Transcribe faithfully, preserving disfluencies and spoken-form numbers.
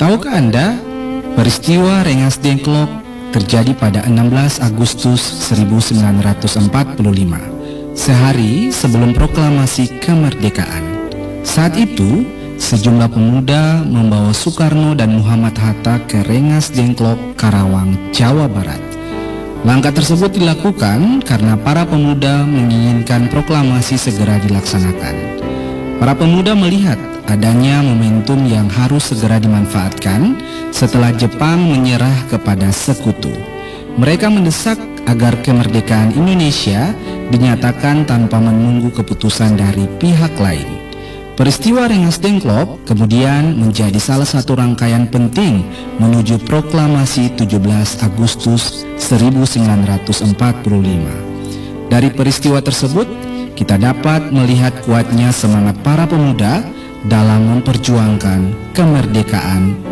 Tahukah Anda, peristiwa Rengas Dengklok terjadi pada enam belas Agustus seribu sembilan ratus empat puluh lima, sehari sebelum proklamasi kemerdekaan. Saat itu, sejumlah pemuda membawa Soekarno dan Muhammad Hatta ke Rengas Dengklok, Karawang, Jawa Barat. Langkah tersebut dilakukan karena para pemuda menginginkan proklamasi segera dilaksanakan. Para pemuda melihat adanya momentum yang harus segera dimanfaatkan setelah Jepang menyerah kepada sekutu. Mereka mendesak agar kemerdekaan Indonesia dinyatakan tanpa menunggu keputusan dari pihak lain. Peristiwa Rengas Dengklok kemudian menjadi salah satu rangkaian penting menuju proklamasi tujuh belas Agustus seribu sembilan ratus empat puluh lima. Dari peristiwa tersebut, kita dapat melihat kuatnya semangat para pemuda dalam memperjuangkan kemerdekaan